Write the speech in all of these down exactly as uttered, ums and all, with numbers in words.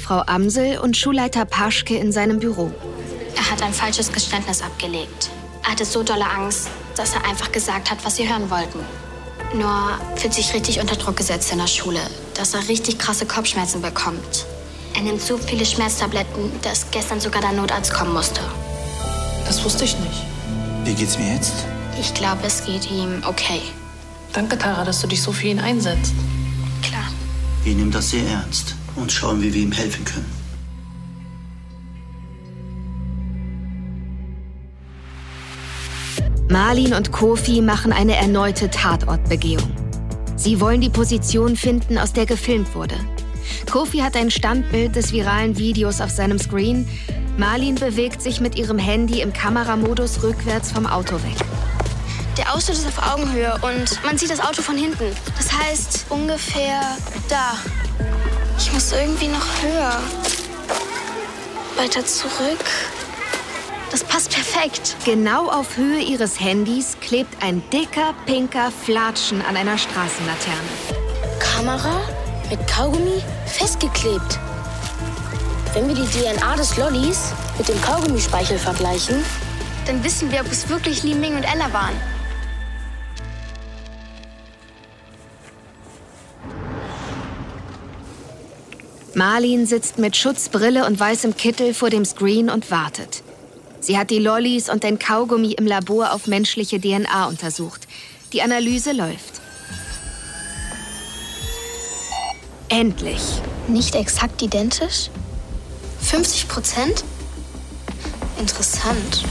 Frau Amsel und Schulleiter Paschke in seinem Büro. Er hat ein falsches Geständnis abgelegt. Er hatte so dolle Angst, dass er einfach gesagt hat, was sie hören wollten. Nur fühlt sich richtig unter Druck gesetzt in der Schule, dass er richtig krasse Kopfschmerzen bekommt. Er nimmt so viele Schmerztabletten, dass gestern sogar der Notarzt kommen musste. Das wusste ich nicht. Wie geht's mir jetzt? Ich glaube, es geht ihm okay. Danke, Tara, dass du dich so für ihn einsetzt. Klar. Wir nehmen das sehr ernst und schauen, wie wir ihm helfen können. Marlin und Kofi machen eine erneute Tatortbegehung. Sie wollen die Position finden, aus der gefilmt wurde. Kofi hat ein Standbild des viralen Videos auf seinem Screen. Marlin bewegt sich mit ihrem Handy im Kameramodus rückwärts vom Auto weg. Der Ausschnitt ist auf Augenhöhe und man sieht das Auto von hinten. Das heißt ungefähr da. Ich muss irgendwie noch höher. Weiter zurück. Das passt perfekt. Genau auf Höhe ihres Handys klebt ein dicker, pinker Flatschen an einer Straßenlaterne. Kamera mit Kaugummi festgeklebt. Wenn wir die D N A des Lollis mit dem Kaugummispeichel vergleichen, dann wissen wir, ob es wirklich Li Ming und Ella waren. Marlin sitzt mit Schutzbrille und weißem Kittel vor dem Screen und wartet. Sie hat die Lollis und den Kaugummi im Labor auf menschliche D N A untersucht. Die Analyse läuft. Endlich. Nicht exakt identisch? fünfzig Prozent? Interessant.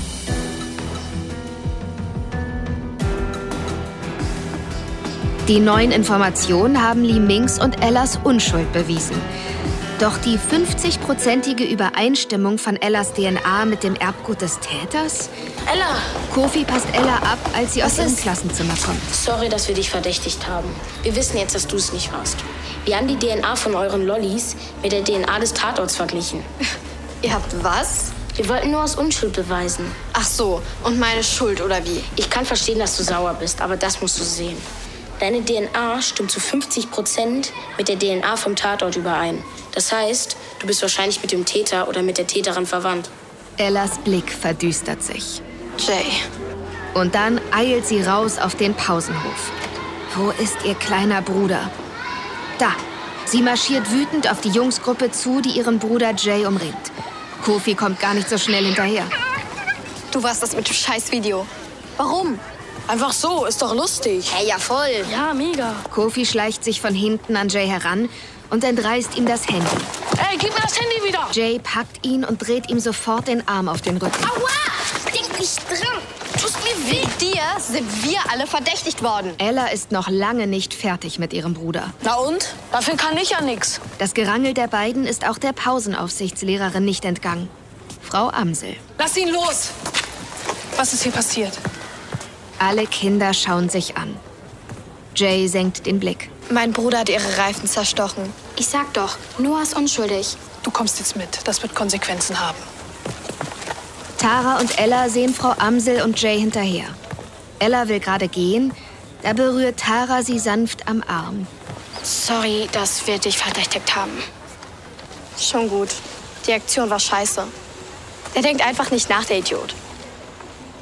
Die neuen Informationen haben Li Mings und Ellas Unschuld bewiesen. Doch die fünfzig-prozentige Übereinstimmung von Ellas D N A mit dem Erbgut des Täters? Ella! Kofi passt Ella ab, als sie Was aus ihrem ist? Klassenzimmer kommt. Sorry, dass wir dich verdächtigt haben. Wir wissen jetzt, dass du es nicht warst. Wir haben die D N A von euren Lollis mit der D N A des Tatorts verglichen. Ihr habt was? Wir wollten nur aus Unschuld beweisen. Ach so, und meine Schuld, oder wie? Ich kann verstehen, dass du sauer bist, aber das musst du sehen. Deine D N A stimmt zu fünfzig Prozent mit der D N A vom Tatort überein. Das heißt, du bist wahrscheinlich mit dem Täter oder mit der Täterin verwandt. Ellas Blick verdüstert sich. Jay. Und dann eilt sie raus auf den Pausenhof. Wo ist ihr kleiner Bruder? Da. Sie marschiert wütend auf die Jungsgruppe zu, die ihren Bruder Jay umringt. Kofi kommt gar nicht so schnell hinterher. Du warst das mit dem Scheißvideo. Warum? Einfach so, ist doch lustig. Hey, ja voll. Ja, mega. Kofi schleicht sich von hinten an Jay heran und entreißt ihm das Handy. Ey, gib mir das Handy wieder! Jay packt ihn und dreht ihm sofort den Arm auf den Rücken. Aua! Denk nicht dran. Tust mir weh. Wegen dir sind wir alle verdächtigt worden. Ella ist noch lange nicht fertig mit ihrem Bruder. Na und? Dafür kann ich ja nichts. Das Gerangel der beiden ist auch der Pausenaufsichtslehrerin nicht entgangen. Frau Amsel. Lass ihn los! Was ist hier passiert? Alle Kinder schauen sich an. Jay senkt den Blick. Mein Bruder hat ihre Reifen zerstochen. Ich sag doch, Noah ist unschuldig. Du kommst jetzt mit. Das wird Konsequenzen haben. Tara und Ella sehen Frau Amsel und Jay hinterher. Ella will gerade gehen, da berührt Tara sie sanft am Arm. Sorry, dass wir dich verdächtigt haben. Schon gut. Die Aktion war scheiße. Der denkt einfach nicht nach, der Idiot.